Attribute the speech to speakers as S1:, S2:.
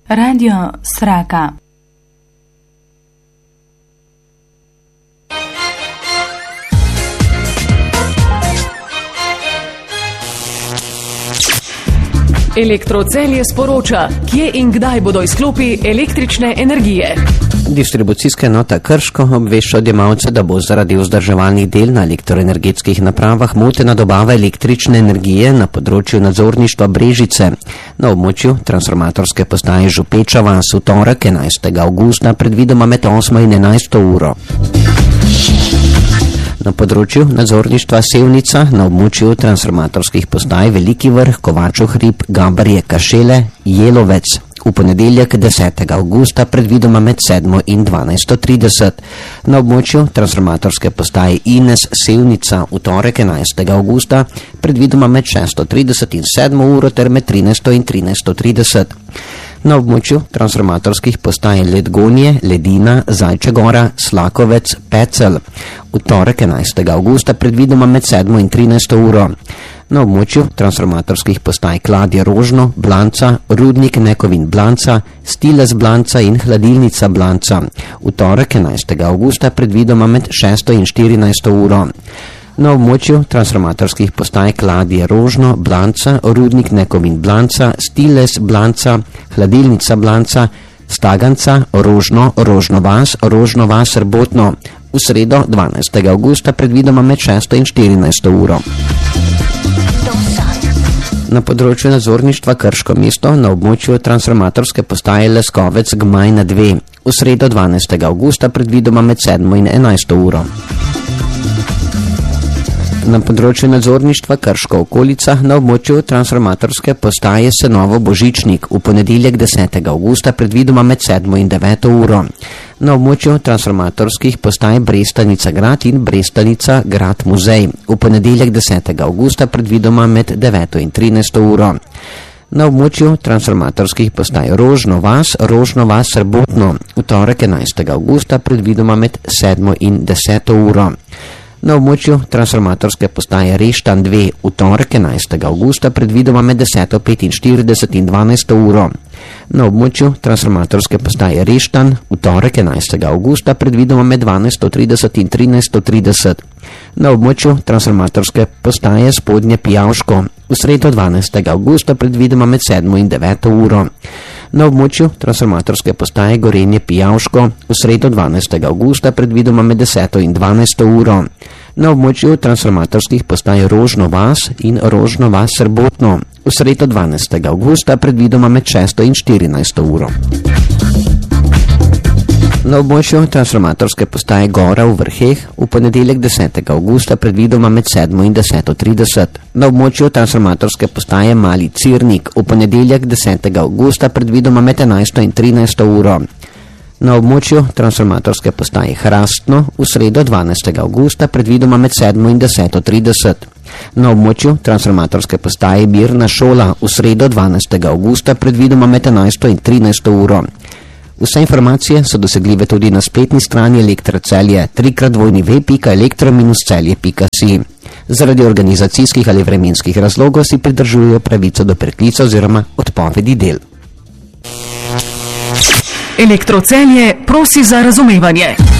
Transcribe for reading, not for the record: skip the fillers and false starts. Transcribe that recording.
S1: Radio Sraka.
S2: Elektrocelje sporoča, kje in kdaj bodo izklopi električne energije.
S3: Distribucijska enota Krško obvešča odjemalce, da bo zaradi vzdrževalnih del na elektroenergetskih napravah motena dobava električne energije na področju nadzorništva Brežice. Na območju transformatorske postaje Župeča vas v torek 11. avgusta predvidoma med 8 in 11 uro. Na področju nadzorništva Sevnica na območju transformatorskih postaj Veliki Vrh, Kovačev hrib, Gabarje, Kašele, Jelovec. V ponedeljek 10. avgusta predvidoma med 7 in 12:30. Na območju transformatorske postaje Ines Sevnica v torek 11. avgusta predvidoma med 6:30 in 7 uro ter med 13 in 13:30. Na območju transformatorskih postaj Ledgonje, Ledina, Zajče gora, Slakovec, Pecel. V torek 11. avgusta predvidoma med 7 in 13 uro. Na območju transformatorskih postaj Kladje Rožno, Blanca, Rudnik Nekovin Blanca, Stiles Blanca in Hladilnica Blanca. V torek 11. avgusta predvidoma med 6 in 14 uro. Na območju transformatorskih postaj Kladje Rožno, Blanca, Rudnik Nekovin Blanca, Stiles Blanca, Hladilnica Blanca, Staganca, Rožno, Rožno vas, Rbotno. V sredo 12. avgusta predvidoma med 6 in 14 uro. Na področju nadzorništva Krško mesto na območju transformatorske postaje Leskovec Gmajna 2. V sredo 12. avgusta predvidoma med 7 in 11 uro. Na področju nadzorništva Krško okolica na območju transformatorske postaje Senovo Božičnik v ponedeljek 10. avgusta predvidoma med 7 in 9 uro. Na območju transformatorskih postaj Brestanica Grad in Brestanica Grad Muzej v ponedeljek 10. avgusta predvidoma med 9 in 13 uro. Na območju transformatorskih postaj Rožno vas, Rbotno v torek 11. avgusta predvidoma med 7 in 10 uro. Na območju transformatorske postaje Reštan 2 v torek 11. avgusta predvidoma med 10:45 in 12 uro. Na območju transformatorske postaje Reštan v torek 11. avgusta predvidoma med 12:30 in 13:30. Na območju transformatorske postaje Spodnje Pijavško v sredo 12. avgusta predvidoma med 7 in 9 uro. Na območju transformatorske postaje Gorenje Pijavško v sredo 12. avgusta predvidoma med 10 in 12 uro. Na območju transformatorskih postaj Rožno vas in Rožno vas Rbotno v sredo 12. avgusta predvidoma med 6 in 14 uro. Na območju transformatorske postaje Gora v Vrheh v ponedeljek 10. avgusta predvidoma med 7 in 10:30. Na območju transformatorske postaje Mali Cirnik v ponedeljek 10. avgusta predvidoma med 11 in 13 uro. Na območju transformatorske postaje Hrastno v sredo 12. avgusta predvidoma med 7 in 10:30. Na območju transformatorske postaje Mirna Šola v sredo 12. avgusta predvidoma med 11 in 13 uro. Vse informacije so dosegljive tudi na spletni strani Elektrocelje www.elektro-celje.si. Zaradi organizacijskih ali vremenskih razlogov si pridržujejo pravico do preklica oziroma odpovedi del.
S2: Elektrocelje prosi za razumevanje.